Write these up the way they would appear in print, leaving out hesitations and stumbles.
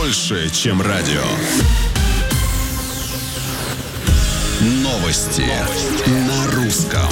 больше, чем радио. Новости на русском.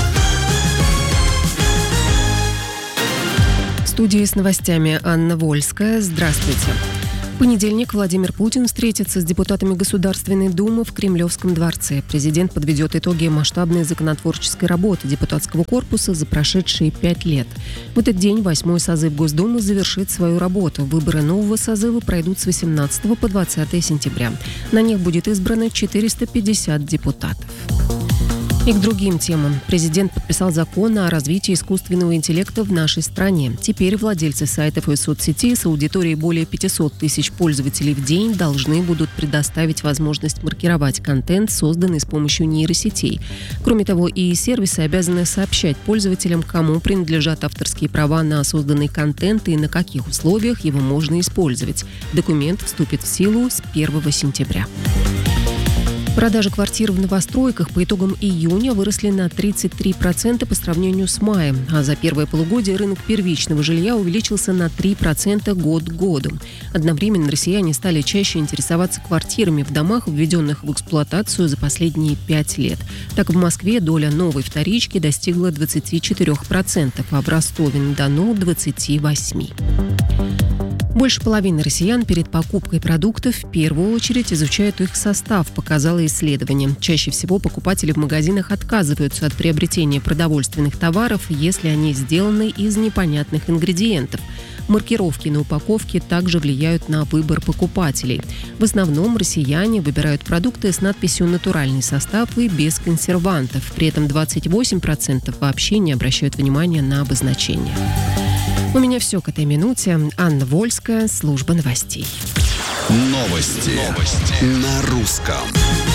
В студии с новостями Анна Вольская. Здравствуйте. В понедельник Владимир Путин встретится с депутатами Государственной Думы в Кремлевском дворце. Президент подведет итоги масштабной законотворческой работы депутатского корпуса за прошедшие 5 лет. В этот день 8-й созыв Госдумы завершит свою работу. Выборы нового созыва пройдут с 18 по 20 сентября. На них будет избрано 450 депутатов. И к другим темам. Президент подписал закон о развитии искусственного интеллекта в нашей стране. Теперь владельцы сайтов и соцсетей с аудиторией более 500 тысяч пользователей в день должны будут предоставить возможность маркировать контент, созданный с помощью нейросетей. Кроме того, и сервисы обязаны сообщать пользователям, кому принадлежат авторские права на созданный контент и на каких условиях его можно использовать. Документ вступит в силу с 1 сентября. Продажи квартир в новостройках по итогам июня выросли на 33% по сравнению с маем, а за первое полугодие рынок первичного жилья увеличился на 3% год к году. Одновременно россияне стали чаще интересоваться квартирами в домах, введенных в эксплуатацию за последние 5 лет. Так, в Москве доля новой вторички достигла 24%, а в Ростове-на-Дону – 28%. Больше половины россиян перед покупкой продуктов в первую очередь изучают их состав, показало исследование. Чаще всего покупатели в магазинах отказываются от приобретения продовольственных товаров, если они сделаны из непонятных ингредиентов. Маркировки на упаковке также влияют на выбор покупателей. В основном россияне выбирают продукты с надписью «натуральный состав» и без консервантов. При этом 28% вообще не обращают внимания на обозначение. У меня все к этой минуте. Анна Вольская, служба новостей. Новости на русском.